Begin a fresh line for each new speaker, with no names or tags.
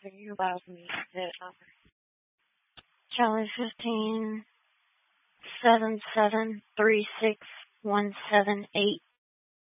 so you allowed me to Charlie 15 7736178